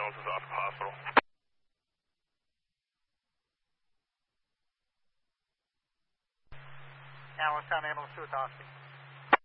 Ambulance is off the hospital. Allenstown Ambulance to Otoski.